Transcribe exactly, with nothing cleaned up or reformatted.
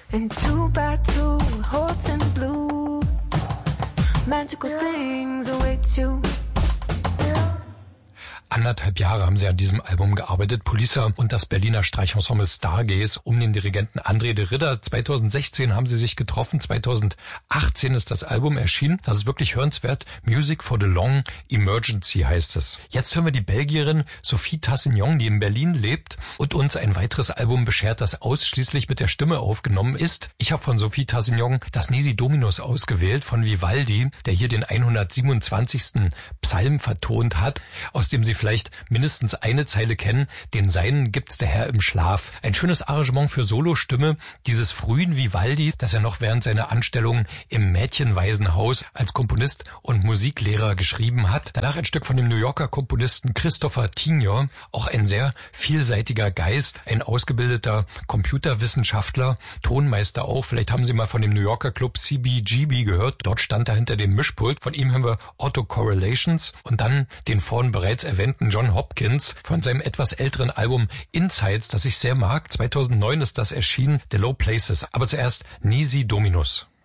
In two by two, horse and blue, magical things await you. Anderthalb Jahre haben sie an diesem Album gearbeitet, Poliça und das Berliner Streichensemble Stargaze um den Dirigenten André de Ridder. zweitausendsechzehn haben sie sich getroffen, zweitausendachtzehn ist das Album erschienen. Das ist wirklich hörenswert. Music for the Long Emergency heißt es. Jetzt hören wir die Belgierin Sophie Tassignon, die in Berlin lebt und uns ein weiteres Album beschert, das ausschließlich mit der Stimme aufgenommen ist. Ich habe von Sophie Tassignon das Nisi Dominus ausgewählt von Vivaldi, der hier den hundertsiebenundzwanzigsten Psalm vertont hat, aus dem sie vielleicht mindestens eine Zeile kennen, den Seinen gibt's der Herr im Schlaf. Ein schönes Arrangement für Solostimme dieses frühen Vivaldi, das er noch während seiner Anstellung im Mädchenwaisenhaus als Komponist und Musiklehrer geschrieben hat. Danach ein Stück von dem New Yorker Komponisten Christopher Tignor, auch ein sehr vielseitiger Geist, ein ausgebildeter Computerwissenschaftler, Tonmeister auch. Vielleicht haben Sie mal von dem New Yorker Club C B G B gehört. Dort stand er hinter dem Mischpult. Von ihm haben wir Autocorrelations und dann den vorhin bereits erwähnten John Hopkins von seinem etwas älteren Album Insights, das ich sehr mag. zweitausendneun ist das erschienen, The Low Places. Aber zuerst Nisi Dominus.